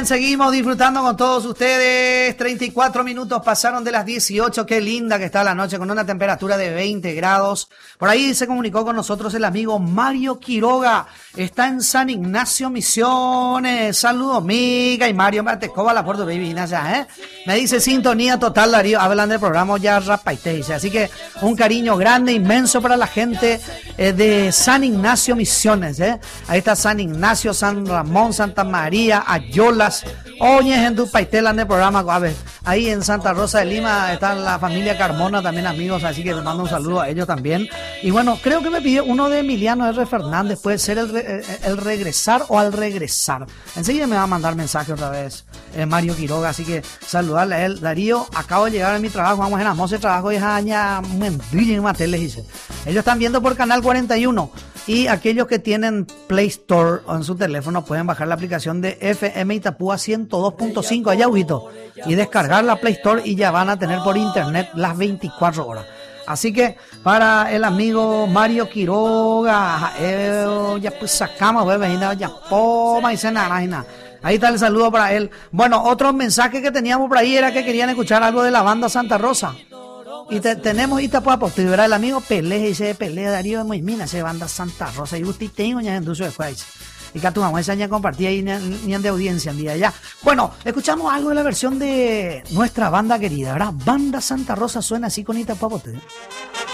Seguimos disfrutando con todos ustedes. 34 minutos pasaron de las 18. Qué linda que está la noche con una temperatura de 20 grados. Por ahí se comunicó con nosotros el amigo Mario Quiroga. Está en San Ignacio Misiones. Saludos, miga. Y Mario Matescoba, la Puerto Baby. Me dice sintonía total, Darío. Hablan del programa ya Rapaite. Así que un cariño grande, inmenso para la gente de San Ignacio Misiones. Ahí está San Ignacio, San Ramón, Santa María, Ayolas. Oye, en tu paitela en el programa, a ver, ahí en Santa Rosa de Lima está la familia Carmona, también amigos, así que les mando un saludo a ellos también. Y bueno, creo que me pidió uno de Emiliano R. Fernández, puede ser el regresar o al regresar. Enseguida me va a mandar mensaje otra vez Mario Quiroga, así que saludarle a él. Darío, acabo de llegar a mi trabajo, vamos en Amos, el trabajo es aña dice. Ellos están viendo por Canal 41. Y aquellos que tienen Play Store en su teléfono pueden bajar la aplicación de FM Itapúa 102.5 allá, Huguito, y descargar la Play Store y ya van a tener por internet las 24 horas. Así que para el amigo Mario Quiroga, ya pues sacamos, ya poma y cena. Ahí está el saludo para él. Bueno, otro mensaje que teníamos por ahí era que querían escuchar algo de la banda Santa Rosa. Y tenemos Itapúa Postre, ¿verdad? El amigo Pelé, dice Pelé, Darío de Moismina, se banda Santa Rosa. Y usted tengo ya en Dulce de Juárez. Y que tu mamá esa ya compartía ahí ni en de audiencia en día ya. Bueno, escuchamos algo de la versión de nuestra banda querida, ¿verdad? Banda Santa Rosa suena así con Itapúa Postre.